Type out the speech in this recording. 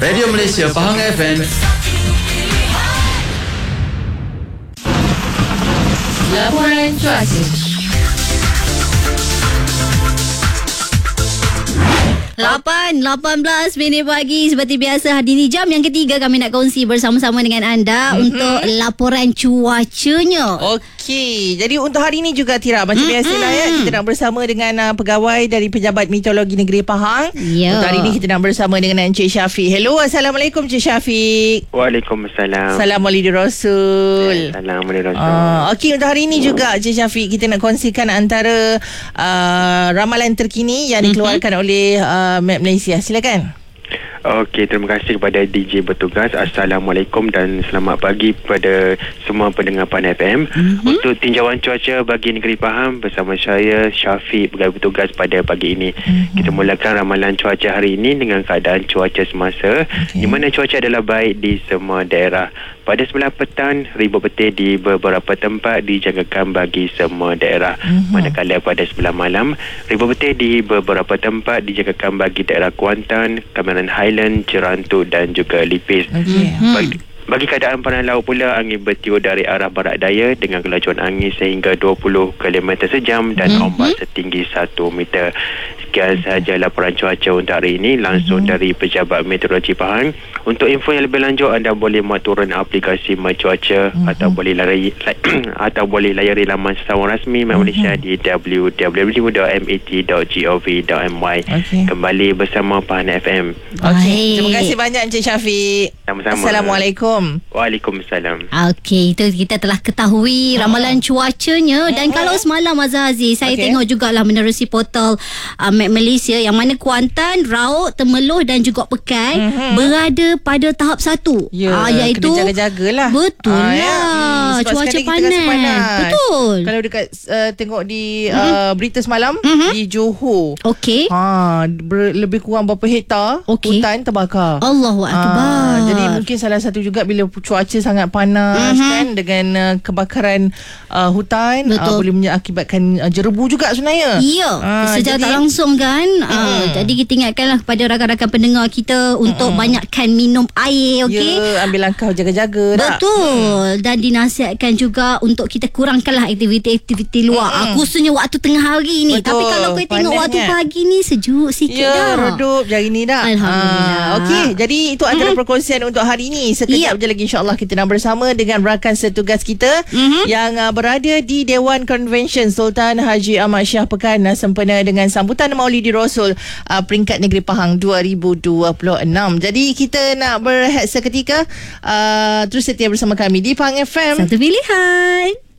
Radio Malaysia Pahang FM. Laporan cuaca. 8:18 minit pagi. Seperti biasa, hari ini jam yang ketiga kami nak kongsi bersama-sama dengan anda untuk laporan cuacanya. Okey, jadi untuk hari ini juga Tira, macam biasalah ya, kita nak bersama dengan pegawai dari Pejabat Meteorologi Negeri Pahang. Untuk hari ini kita nak bersama dengan Encik Syafiq. Hello, Assalamualaikum Encik Syafiq. Waalaikumsalam. Assalamualaikum Rasul. Assalamualaikum. Okey, untuk hari ini juga Encik Syafiq, kita nak kongsikan antara ramalan terkini yang dikeluarkan oleh Map Malaysia. Silakan. Okey, terima kasih kepada DJ bertugas. Assalamualaikum dan selamat pagi kepada semua pendengar Pan FM. Untuk tinjauan cuaca bagi negeri Pahang bersama saya Syafiq, pegawai bertugas pada pagi ini. Kita mulakan ramalan cuaca hari ini dengan keadaan cuaca semasa, di mana cuaca adalah baik di semua daerah. Pada sebelah petang, ribut petir di beberapa tempat dijangkakan bagi semua daerah. Manakala pada sebelah malam, ribut petir di beberapa tempat dijangkakan bagi daerah Kuantan, Cameron Highland, Cerantuk dan juga Lipis. Bagi keadaan panas laut pula, angin bertiup dari arah barat daya dengan kelajuan angin sehingga 20 km sejam dan ombak setinggi 1 meter. Sekian sahaja laporan cuaca untuk hari ini langsung dari Pejabat Meteorologi Pahang. Untuk info yang lebih lanjut, anda boleh muat turun aplikasi My Cuaca atau boleh layari laman sesawang rasmi Map Malaysia di www.met.gov.my. Kembali bersama Pahang FM. Okey, terima kasih banyak Encik Syafiq. Sama-sama. Assalamualaikum. Waalaikumsalam. Okey, itu kita telah ketahui ramalan cuacanya. Dan kalau semalam Azhar Aziz, saya tengok jugalah menerusi portal Map Malaysia, yang mana Kuantan, Rauk, Temeloh dan juga Pekan berada pada tahap 1. Iaitu kena jaga-jagalah. Betul lah. Cuaca panas. Betul. Kalau dekat tengok di berita semalam di Johor. Okey. Lebih kurang berapa hektar hutan terbakar. Allahu Akbar. Jadi mungkin salah satu juga bila cuaca sangat panas kan, dengan kebakaran hutan boleh mengakibatkan jerebu juga sebenarnya. Ya, secara tak langsung kan. Jadi kita ingatkanlah kepada rakan-rakan pendengar kita untuk banyakkan minum air, okey? Ya, ambil langkah jaga-jaga. Betul. Dan dinasihatkan juga untuk kita kurangkanlah aktiviti-aktiviti luar. Khususnya waktu tengah hari ni. Betul. Tapi kalau kau tengok waktu pagi ni sejuk sikit dah. Redup hari ni dah. Alhamdulillah. Okey, jadi itu antara perkongsian untuk hari ni. Sekejap je lagi insya-Allah kita nak bersama dengan rakan setugas kita yang berada di Dewan Konvensyen Sultan Haji Ahmad Shah Pekan sempena dengan sambutan Maulidi Rasul peringkat Negeri Pahang 2026. Jadi kita nak berehat seketika. Terus setia bersama kami di Pahang FM. Satu pilihan.